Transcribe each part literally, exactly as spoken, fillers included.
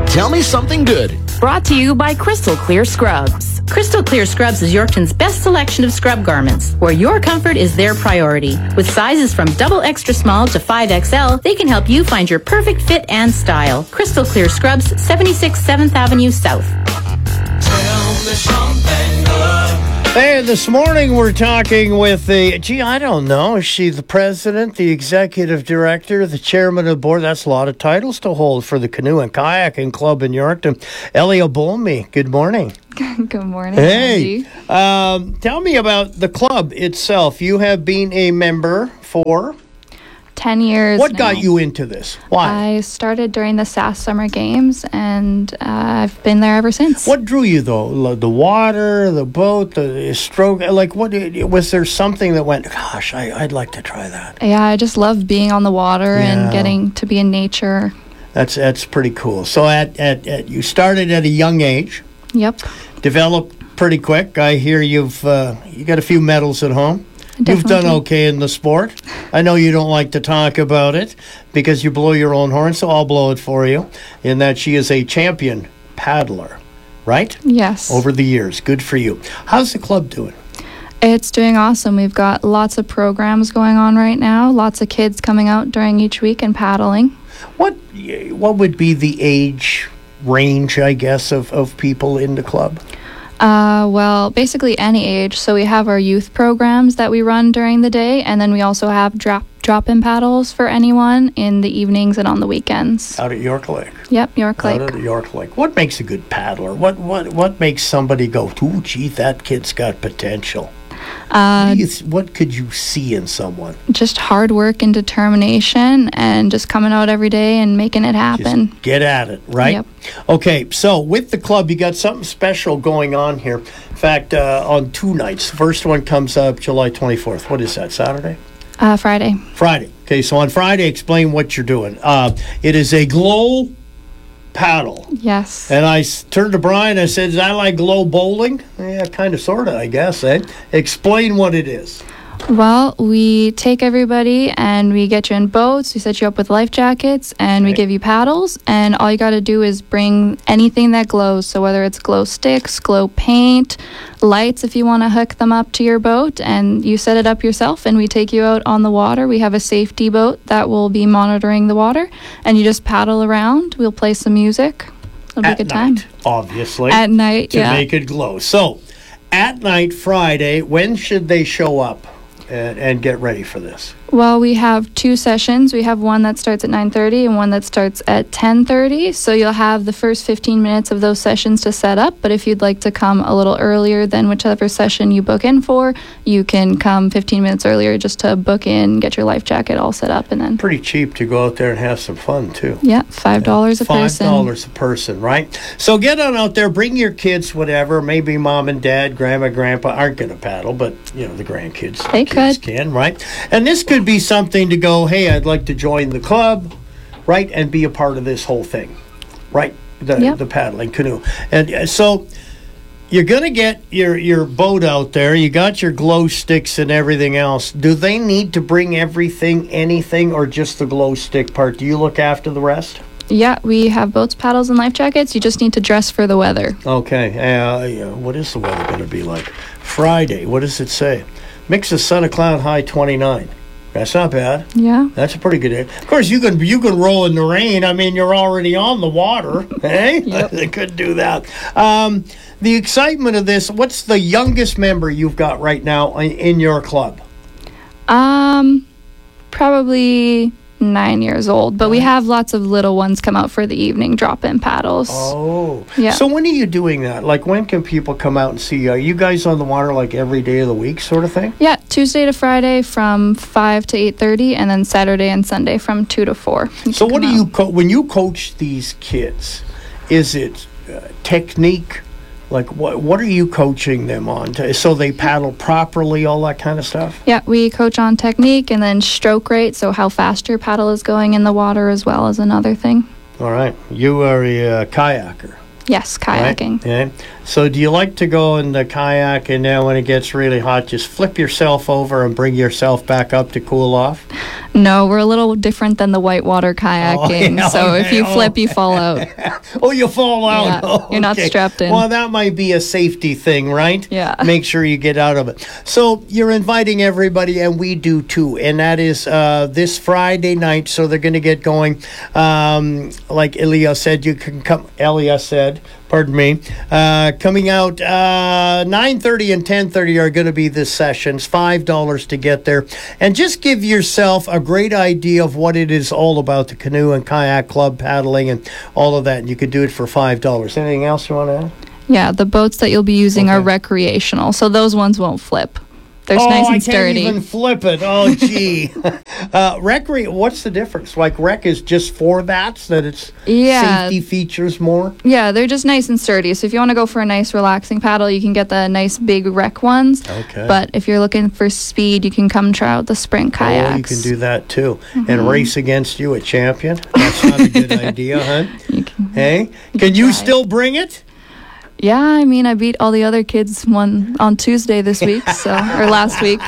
Tell me something good. Brought to you by Crystal Clear Scrubs. Crystal Clear Scrubs is Yorkton's best selection of scrub garments, where your comfort is their priority. With sizes from double extra small to five X L, they can help you find your perfect fit and style. Crystal Clear Scrubs, seventy-six seventh Avenue South. Tell me something good. Hey, this morning we're talking with the, gee, I don't know, is she the president, the executive director, the chairman of the board? That's a lot of titles to hold for the Canoe and Kayaking Club in Yorkton. Ellie Obolmi, good morning. Good morning. Hey, um, tell me about the club itself. You have been a member for? ten years What now. got you into this? Why? I started during the S A S Summer Games, and uh, I've been there ever since. What drew you, though? Like the water, the boat, the stroke? Like, what was there something that went, gosh, I, I'd like to try that? Yeah, I just love being on the water Yeah. and getting to be in nature. That's that's pretty cool. So at, at, at you started at a young age, Yep. developed pretty quick. I hear you've uh, you got a few medals at home. You've done Definitely. okay in the sport. I know you don't like to talk about it because you blow your own horn, so I'll blow it for you. In that she is a champion paddler, right? Yes. Over the years. Good for you. How's the club doing? It's doing awesome. We've got lots of programs going on right now. Lots of kids coming out during each week and paddling. What what would be the age range, I guess, of, of people in the club? Uh, well, basically any age. So we have our youth programs that we run during the day, and then we also have drop drop-in paddles for anyone in the evenings and on the weekends. Out at York Lake. Yep, York Lake. Out at York Lake. What makes a good paddler? What what what makes somebody go, ooh, gee, that kid's got potential? Uh, What do you th- what could you see in someone? just hard work and determination, and just coming out every day and making it happen. Just get at it, right? Yep. Okay, so with the club, you got something special going on here. In fact, uh, on two nights. First one comes up July twenty-fourth. What is that, Saturday? Uh, Friday. Friday. Okay, so on Friday, explain what you're doing. Uh, it is a glow paddle. Yes. And I s- turned to Brian, I said, is that like glow bowling? Yeah, kind of, sort of, I guess, eh? Explain what it is. Well, we take everybody and we get you in boats. We set you up with life jackets, and we Okay. give you paddles. And all you got to do is bring anything that glows. So whether it's glow sticks, glow paint, lights, if you want to hook them up to your boat, and you set it up yourself. And we take you out on the water. We have a safety boat that will be monitoring the water, and you just paddle around. We'll play some music. It'll be a At good night, time. obviously. At night, to yeah. make it glow. So, at night, Friday, when should they show up and, and get ready for this? Well, we have two sessions. We have one that starts at nine thirty and one that starts at ten thirty. So you'll have the first fifteen minutes of those sessions to set up. But if you'd like to come a little earlier than whichever session you book in for, you can come fifteen minutes earlier just to book in, get your life jacket all set up, and then, Pretty cheap to go out there and have some fun, too. yeah, five dollars a person. Five dollars a person, right? So get on out there, bring your kids, whatever. Maybe mom and dad, grandma, grandpa aren't going to paddle, but you know the grandkids, They kids could. can, right? And this could be something to go, hey, I'd like to join the club, right, and be a part of this whole thing, right? The Yep. the paddling canoe, and uh, so. You're going to get your, your boat out there. You got your glow sticks and everything else. Do they need to bring everything, anything, or just the glow stick part? Do you look after the rest? Yeah, we have boats, paddles, and life jackets. You just need to dress for the weather. Okay. Uh, yeah, what is the weather going to be like? Friday. What does it say? Mix of sun, a cloud, high twenty-nine. That's not bad. Yeah. That's a pretty good day. Of course, you can you can roll in the rain. I mean, you're already on the water, eh? Yep. They could do that. Um, the excitement of this. What's the youngest member you've got right now in, in your club? Um, probably nine years old, but we have lots of little ones come out for the evening drop-in paddles. Oh, Yeah. So when are you doing that? Like, when can people come out and see you? Are you guys on the water like every day of the week, sort of thing? Yeah, Tuesday to Friday from five to eight thirty, and then Saturday and Sunday from two to four. You So can what do come you out. co- when you coach these kids? Is it uh, technique? Like, what what are you coaching them on? To, so they paddle properly, all that kind of stuff? Yeah, we coach on technique and then stroke rate, so how fast your paddle is going in the water as well as another thing. All right. You are a uh, kayaker. Yes, kayaking. Right? Yeah. So do you like to go in the kayak and then when it gets really hot, just flip yourself over and bring yourself back up to cool off? No, we're a little different than the whitewater kayaking. Oh, yeah, so okay. if you flip, Oh. you fall out. Oh, you fall out. Yeah, Oh, you're not okay. strapped in. Well, that might be a safety thing, right? Yeah. Make sure you get out of it. So you're inviting everybody, and we do too. And that is uh, this Friday night. So they're going to get going. Um, like Elia said, you can come. Elia said, pardon me. Uh, coming out uh, nine thirty and ten thirty are going to be the sessions. five dollars to get there. And just give yourself a great idea of what it is all about, the canoe and kayak club, paddling and all of that. And you could do it for five dollars. Anything else you want to add? Yeah, the boats that you'll be using are Okay. recreational, so those ones won't flip. They're Oh, nice and I can't sturdy. even flip it. Oh, gee. uh, recre- what's the difference? Like rec is just for that, so that it's Yeah. safety features more? Yeah, they're just nice and sturdy. So if you want to go for a nice relaxing paddle, you can get the nice big rec ones. Okay. But if you're looking for speed, you can come try out the sprint kayaks. Oh, you can do that too. Mm-hmm. And race against you at Champion? That's not a good idea, huh? You can- Hey? Can you try. still bring it? Yeah, I mean, I beat all the other kids one on Tuesday this week, so or last week.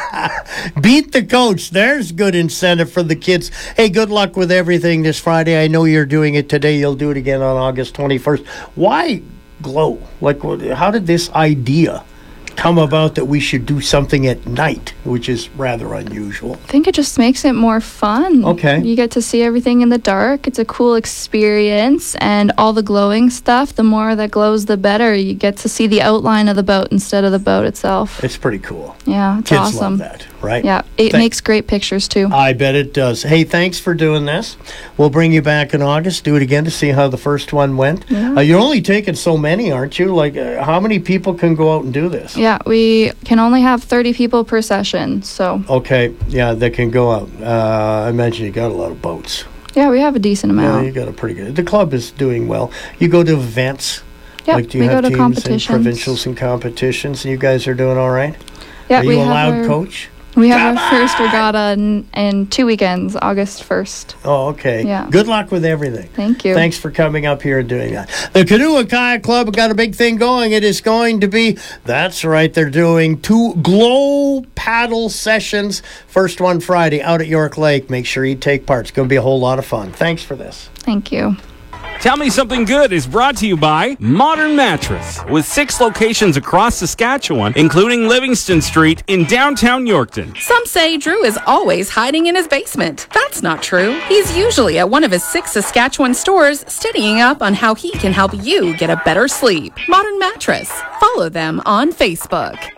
Beat the coach. There's good incentive for the kids. Hey, good luck with everything this Friday. I know you're doing it today. You'll do it again on August twenty-first. Why glow? Like, what- how did this idea come about that we should do something at night, which is rather unusual? I think it just makes it more fun. Okay. You get to see everything in the dark. It's a cool experience, and all the glowing stuff, the more that glows, the better. You get to see the outline of the boat instead of the boat itself. It's pretty cool. Yeah, it's Kids awesome. love that, right? Yeah, it Thank- makes great pictures too. I bet it does. Hey, thanks for doing this. We'll bring you back in August. Do it again to see how the first one went. Yeah. Uh, you're only taking so many, aren't you? Like, uh, how many people can go out and do this? Yeah, we can only have thirty people per session, so Okay, yeah, that can go out. Uh, I imagine you got a lot of boats. yeah, we have a decent Yeah, amount. you got a pretty good. The club is doing well. You go to events. Yeah, like, do you we go have to teams competitions. and provincials and competitions? You guys are doing all right. Yeah, are we you have allowed our, coach? We have Come our first regatta in, in two weekends, August first. Oh, okay. Yeah. Good luck with everything. Thank you. Thanks for coming up here and doing that. The Canoe and Kayak Club got a big thing going. It is going to be, that's right, they're doing two glow paddle sessions. First one Friday out at York Lake. Make sure you take part. It's going to be a whole lot of fun. Thanks for this. Thank you. Tell Me Something Good is brought to you by Modern Mattress, with six locations across Saskatchewan, including Livingston Street in downtown Yorkton. Some say Drew is always hiding in his basement. That's not true. He's usually at one of his six Saskatchewan stores, studying up on how he can help you get a better sleep. Modern Mattress. Follow them on Facebook.